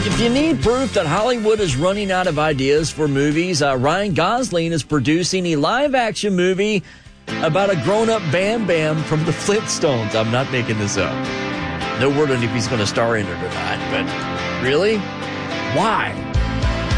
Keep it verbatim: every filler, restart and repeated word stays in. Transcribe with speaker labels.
Speaker 1: If you need proof that Hollywood is running out of ideas for movies, uh, Ryan Gosling is producing a live-action movie about a grown-up Bam Bam from the Flintstones. I'm not making this up. No word on if he's going to star in it or not, but really? Why?